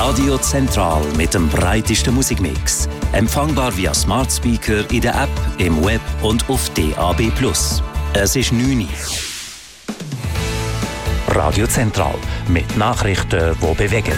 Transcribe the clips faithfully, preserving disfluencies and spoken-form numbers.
Radio Zentral mit dem breitesten Musikmix. Empfangbar via Smart Speaker in der App, im Web und auf D A B plus. Es ist neun Uhr. Radio Zentral mit Nachrichten, die bewegen.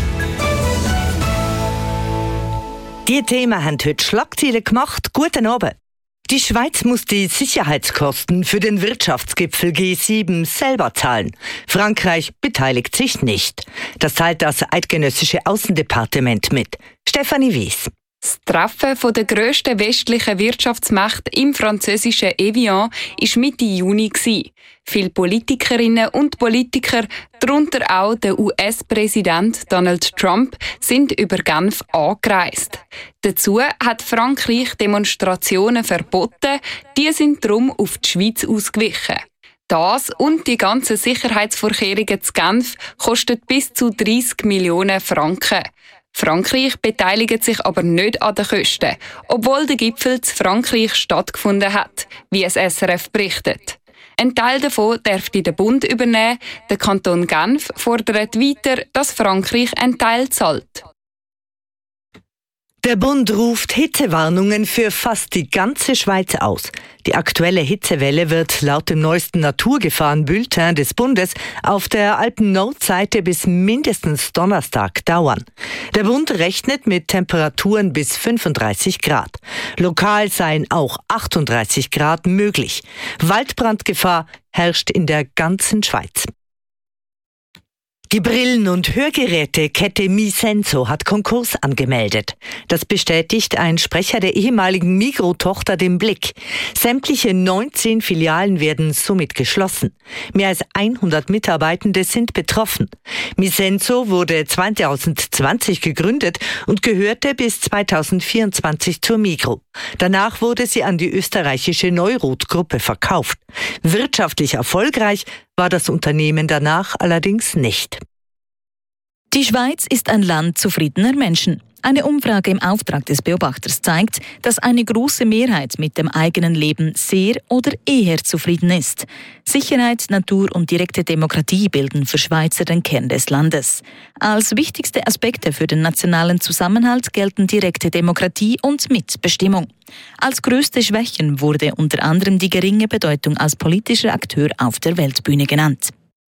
Die Themen haben heute Schlagzeilen gemacht. Guten Abend. Die Schweiz muss die Sicherheitskosten für den Wirtschaftsgipfel G sieben selber zahlen. Frankreich beteiligt sich nicht. Das teilt das eidgenössische Außendepartement mit. Stefanie Wies. Das Treffen von der grössten westlichen Wirtschaftsmacht im französischen Evian war Mitte Juni. Viele Politikerinnen und Politiker, darunter auch der U S-Präsident Donald Trump, sind über Genf angereist. Dazu hat Frankreich Demonstrationen verboten, die sind darum auf die Schweiz ausgewichen. Das und die ganzen Sicherheitsvorkehrungen zu Genf kostet bis zu dreissig Millionen Franken. Frankreich beteiligt sich aber nicht an den Kosten, obwohl der Gipfel zu Frankreich stattgefunden hat, wie es S R F berichtet. Ein Teil davon darf der Bund übernehmen, der Kanton Genf fordert weiter, dass Frankreich einen Teil zahlt. Der Bund ruft Hitzewarnungen für fast die ganze Schweiz aus. Die aktuelle Hitzewelle wird laut dem neuesten Naturgefahren-Bulletin des Bundes auf der Alpen-Nord-Seite bis mindestens Donnerstag dauern. Der Bund rechnet mit Temperaturen bis fünfunddreißig Grad. Lokal seien auch achtunddreißig Grad möglich. Waldbrandgefahr herrscht in der ganzen Schweiz. Die Brillen- und Hörgerätekette Misenso hat Konkurs angemeldet. Das bestätigt ein Sprecher der ehemaligen Migros-Tochter dem Blick. Sämtliche neunzehn Filialen werden somit geschlossen. Mehr als hundert Mitarbeitende sind betroffen. Misenso wurde zweitausendzwanzig gegründet und gehörte bis zweitausendvierundzwanzig zur Migros. Danach wurde sie an die österreichische Neurot-Gruppe verkauft. Wirtschaftlich erfolgreich war das Unternehmen danach allerdings nicht. Die Schweiz ist ein Land zufriedener Menschen. Eine Umfrage im Auftrag des Beobachters zeigt, dass eine große Mehrheit mit dem eigenen Leben sehr oder eher zufrieden ist. Sicherheit, Natur und direkte Demokratie bilden für Schweizer den Kern des Landes. Als wichtigste Aspekte für den nationalen Zusammenhalt gelten direkte Demokratie und Mitbestimmung. Als größte Schwächen wurde unter anderem die geringe Bedeutung als politischer Akteur auf der Weltbühne genannt.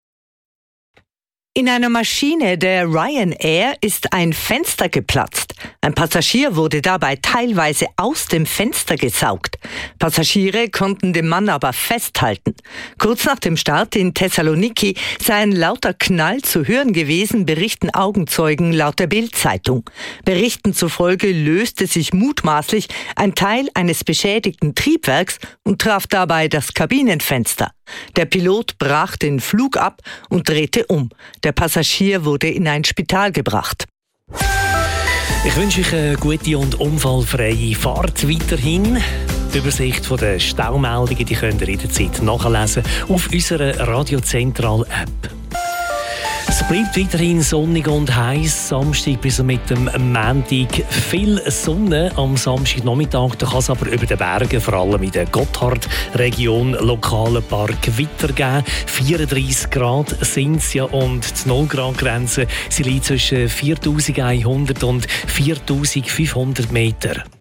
In einer Maschine der Ryanair ist ein Fenster geplatzt. Ein Passagier wurde dabei teilweise aus dem Fenster gesaugt. Passagiere konnten den Mann aber festhalten. Kurz nach dem Start in Thessaloniki sei ein lauter Knall zu hören gewesen, berichten Augenzeugen laut der Bild-Zeitung. Berichten zufolge löste sich mutmaßlich ein Teil eines beschädigten Triebwerks und traf dabei das Kabinenfenster. Der Pilot brach den Flug ab und drehte um. Der Passagier wurde in ein Spital gebracht. Ich wünsche euch eine gute und unfallfreie Fahrt weiterhin. Die Übersicht der Staumeldungen die könnt ihr jederzeit nachlesen auf unserer Radio Zentral App. Es bleibt weiterhin sonnig und heiß. Samstag bis mit dem Montag viel Sonne. Am Samstagnachmittag kann es aber über den Bergen, vor allem in der Gotthard-Region, lokale paar Gewitter geben. vierunddreißig Grad sind es ja und die null Grad Grenze sie liegt zwischen viertausendeinhundert und viertausendfünfhundert Meter.